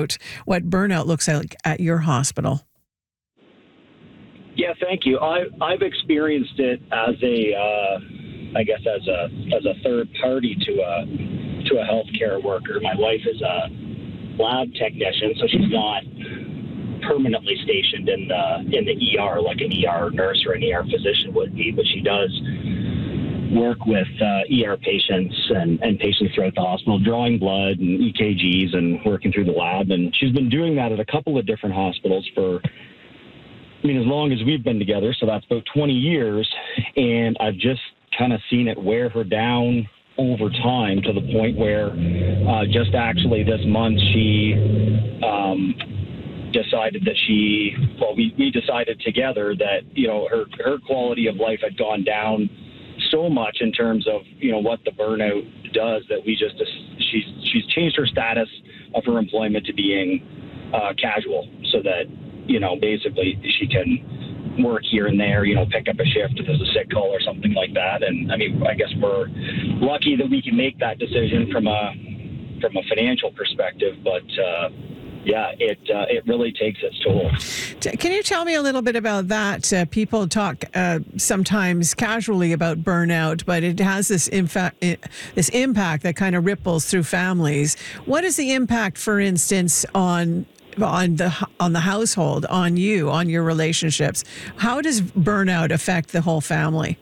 about what burnout looks like at your hospital. Yeah, thank you. I've experienced it as a third party to a healthcare worker. My wife is a lab technician, so she's not permanently stationed in the ER like an ER nurse or an ER physician would be, but she does work with ER patients and patients throughout the hospital, drawing blood and EKGs and working through the lab. And she's been doing that at a couple of different hospitals for, as long as we've been together. So that's about 20 years. And I've just kind of seen it wear her down over time to the point where just actually this month she decided that we decided together that, her quality of life had gone down so much in terms of, what the burnout does, that she's changed her status of her employment to being casual, so that, basically she can work here and there, pick up a shift if there's a sick call or something like that. And I guess we're lucky that we can make that decision from a financial perspective, but it really takes its toll. Can you tell me a little bit about that? People talk sometimes casually about burnout, but it has this impact that kind of ripples through families. What is the impact, for instance, on the household, on you, on your relationships? How does burnout affect the whole family?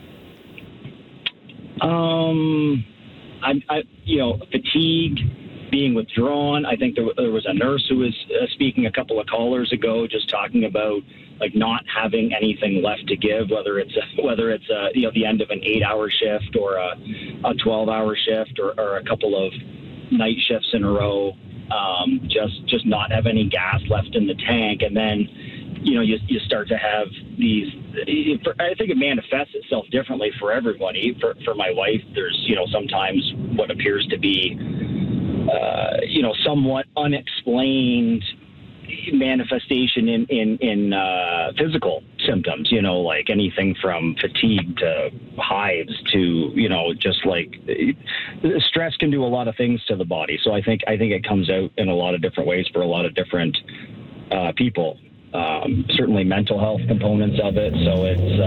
Fatigue, being withdrawn. I think there was a nurse who was speaking a couple of callers ago, just talking about like not having anything left to give, whether it's the end of an 8-hour shift or a 12-hour shift or a couple of night shifts in a row. Just not have any gas left in the tank. And then, you start to have these, I think it manifests itself differently for everybody. For my wife, there's, sometimes what appears to be, somewhat unexplained manifestation in physical symptoms, like anything from fatigue to hives to, just like stress can do a lot of things to the body. So I think it comes out in a lot of different ways for a lot of different people. Certainly mental health components of it. So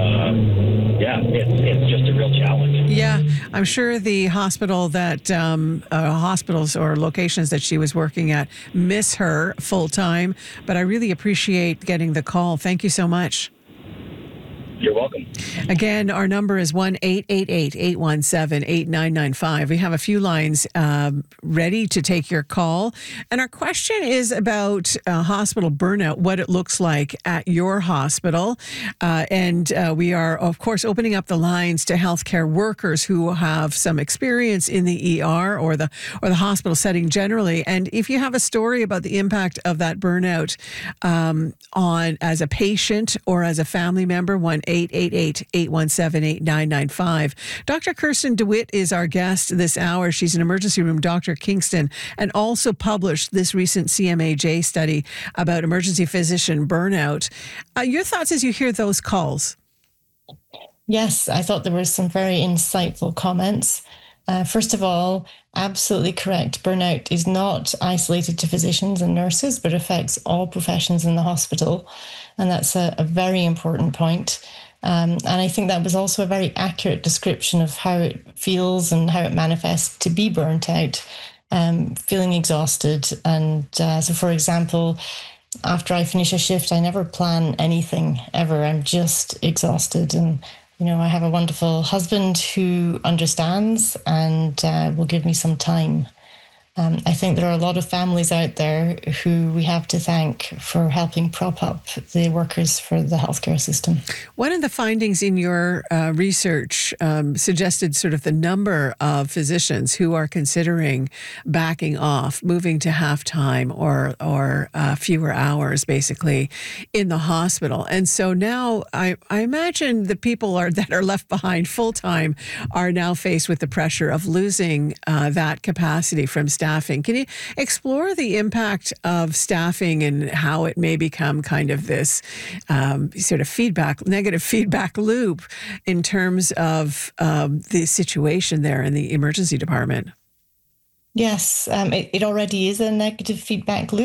it's just a real challenge. Yeah, I'm sure the hospitals or locations that she was working at miss her full time, but I really appreciate getting the call. Thank you so much. You're welcome. Again, our number is 1-888-817-8995. We have a few lines ready to take your call. And our question is about hospital burnout, what it looks like at your hospital. And we are, of course, opening up the lines to healthcare workers who have some experience in the ER or the hospital setting generally. And if you have a story about the impact of that burnout on as a patient or as a family member, 1-888-817-8995. Dr. Kirsten DeWitt is our guest this hour. She's an emergency room doctor at Kingston and also published this recent CMAJ study about emergency physician burnout. Your thoughts as you hear those calls? Yes, I thought there were some very insightful comments. First of all, absolutely correct. Burnout is not isolated to physicians and nurses, but affects all professions in the hospital. And that's a very important point. And I think that was also a very accurate description of how it feels and how it manifests to be burnt out, feeling exhausted. And so, for example, after I finish a shift, I never plan anything ever. I'm just exhausted. And I have a wonderful husband who understands and will give me some time. I think there are a lot of families out there who we have to thank for helping prop up the workers for the healthcare system. One of the findings in your research suggested sort of the number of physicians who are considering backing off, moving to half-time or fewer hours, basically, in the hospital. And so now I imagine the people that are left behind full-time are now faced with the pressure of losing that capacity from staffing. Can you explore the impact of staffing and how it may become kind of this sort of negative feedback loop in terms of the situation there in the emergency department? Yes, it already is a negative feedback loop.